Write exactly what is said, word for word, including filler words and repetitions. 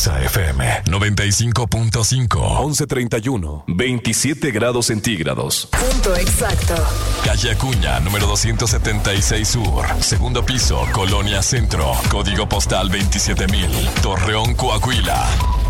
Exa F M noventa y cinco punto cinco. once treinta y uno. veintisiete grados centígrados. Punto exacto. Calle Acuña, número doscientos setenta y seis Sur. Segundo piso, Colonia Centro. Código postal veintisiete mil. Torreón, Coahuila.